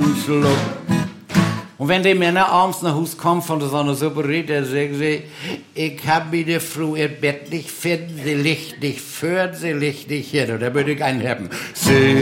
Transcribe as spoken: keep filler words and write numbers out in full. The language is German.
einen Schluck. Und wenn die Männer abends nach Hause kommen von der Sonne Suppe, dann sagen sie, ich hab mir die Frau ihr Bett nicht finden, sie liegt nicht für, sie liegt nicht hin. Und da würde ich einen haben. Sie